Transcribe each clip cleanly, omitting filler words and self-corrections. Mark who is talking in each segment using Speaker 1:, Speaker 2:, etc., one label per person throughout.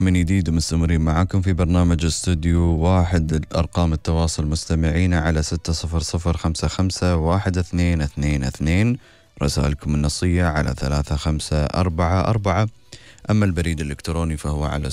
Speaker 1: من جديد مستمرين معاكم في برنامج استوديو واحد. أرقام التواصل مستمعين على 600551222. رسائلكم النصية على 3544. أما البريد الإلكتروني فهو على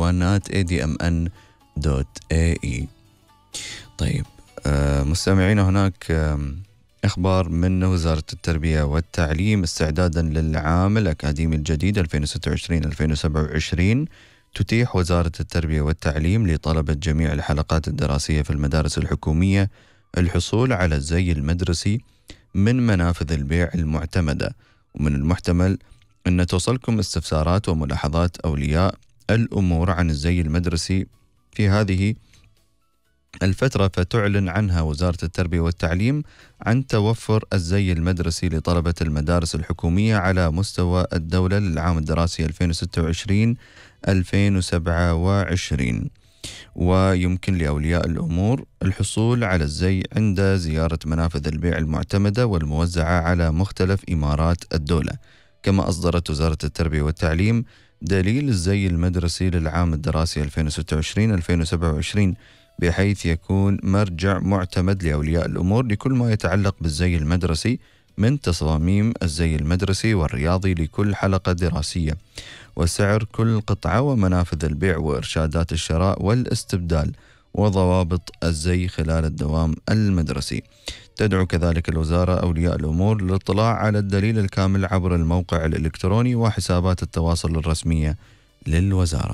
Speaker 1: studio1@admn.ae. طيب مستمعين، هناك إخبار من وزارة التربية والتعليم استعدادا للعام الأكاديمي الجديد 2026-2027. تتيح وزارة التربية والتعليم لطلبة جميع الحلقات الدراسية في المدارس الحكومية الحصول على الزي المدرسي من منافذ البيع المعتمدة، ومن المحتمل أن توصلكم استفسارات وملاحظات أولياء الأمور عن الزي المدرسي في هذه الفترة، فتعلن عنها وزارة التربية والتعليم عن توفر الزي المدرسي لطلبة المدارس الحكومية على مستوى الدولة للعام الدراسي 2026-2027. ويمكن لأولياء الأمور الحصول على الزي عند زيارة منافذ البيع المعتمدة والموزعة على مختلف إمارات الدولة. كما أصدرت وزارة التربية والتعليم دليل الزي المدرسي للعام الدراسي 2026-2027، بحيث يكون مرجع معتمد لأولياء الأمور لكل ما يتعلق بالزي المدرسي من تصاميم الزي المدرسي والرياضي لكل حلقة دراسية، وسعر كل قطعة، ومنافذ البيع، وإرشادات الشراء والاستبدال، وضوابط الزي خلال الدوام المدرسي. تدعو كذلك الوزارة أولياء الأمور للاطلاع على الدليل الكامل عبر الموقع الإلكتروني وحسابات التواصل الرسمية للوزارة.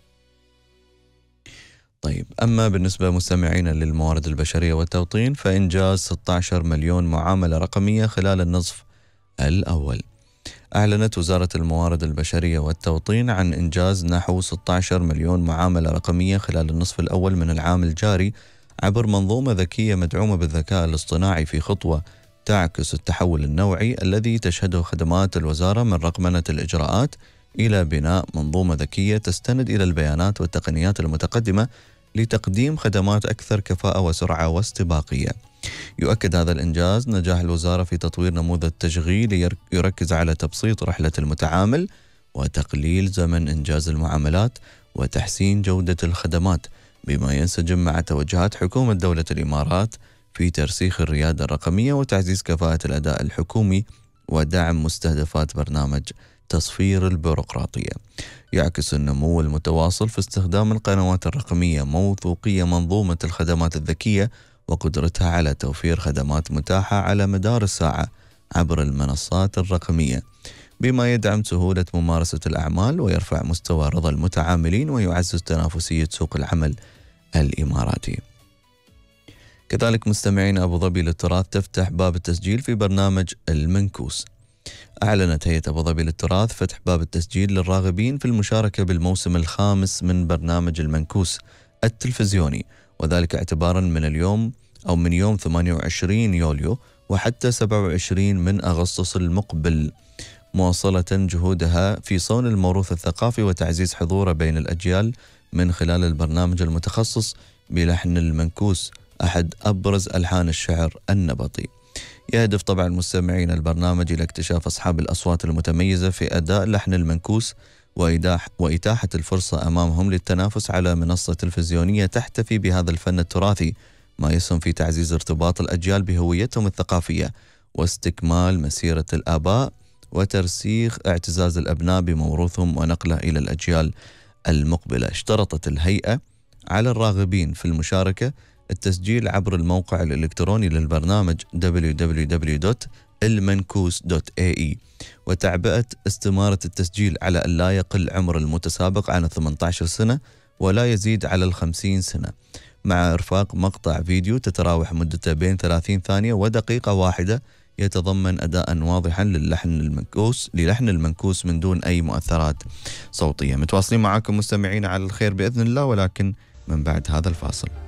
Speaker 1: طيب، أما بالنسبة مستمعين للموارد البشرية والتوطين، فإنجاز 16 مليون معاملة رقمية خلال النصف الأول. أعلنت وزارة الموارد البشرية والتوطين عن إنجاز نحو 16 مليون معاملة رقمية خلال النصف الأول من العام الجاري عبر منظومة ذكية مدعومة بالذكاء الاصطناعي، في خطوة تعكس التحول النوعي الذي تشهده خدمات الوزارة من رقمنة الإجراءات إلى بناء منظومة ذكية تستند إلى البيانات والتقنيات المتقدمة لتقديم خدمات أكثر كفاءة وسرعة واستباقية. يؤكد هذا الإنجاز نجاح الوزارة في تطوير نموذج تشغيلي يركز على تبسيط رحلة المتعامل وتقليل زمن إنجاز المعاملات وتحسين جودة الخدمات، بما ينسجم مع توجهات حكومة دولة الإمارات في ترسيخ الريادة الرقمية وتعزيز كفاءة الأداء الحكومي ودعم مستهدفات برنامج تصفير البيروقراطية. يعكس النمو المتواصل في استخدام القنوات الرقمية موثوقية منظومة الخدمات الذكية وقدرتها على توفير خدمات متاحة على مدار الساعة عبر المنصات الرقمية، بما يدعم سهولة ممارسة الأعمال ويرفع مستوى رضا المتعاملين ويعزز تنافسية سوق العمل الإماراتي. كذلك مستمعين، أبو ظبي للتراث تفتح باب التسجيل في برنامج المنكوس. أعلنت هيئة أبو ظبي للتراث فتح باب التسجيل للراغبين في المشاركة بالموسم الخامس من برنامج المنكوس التلفزيوني، وذلك اعتبارا من اليوم أو من يوم 28 يوليو وحتى 27 من أغسطس المقبل، مواصلة جهودها في صون الموروث الثقافي وتعزيز حضوره بين الأجيال من خلال البرنامج المتخصص بلحن المنكوس، أحد أبرز ألحان الشعر النبطي. يهدف طبعا المستمعين البرنامج إلى اكتشاف أصحاب الأصوات المتميزة في أداء لحن المنكوس وإتاحة الفرصة أمامهم للتنافس على منصة تلفزيونية تحتفي بهذا الفن التراثي، ما يسهم في تعزيز ارتباط الأجيال بهويتهم الثقافية واستكمال مسيرة الآباء وترسيخ اعتزاز الأبناء بموروثهم ونقله إلى الأجيال المقبلة. اشترطت الهيئة على الراغبين في المشاركة التسجيل عبر الموقع الإلكتروني للبرنامج www.ilmankus.ae وتعبئة استمارة التسجيل على أن لا يقل عمر المتسابق عن 18 سنة ولا يزيد على 50 سنة، مع إرفاق مقطع فيديو تتراوح مدته بين 30 ثانية ودقيقة واحدة يتضمن أداء واضحا للحن المنكوس من دون أي مؤثرات صوتية. متواصلين معاكم مستمعين على الخير بإذن الله، ولكن من بعد هذا الفاصل.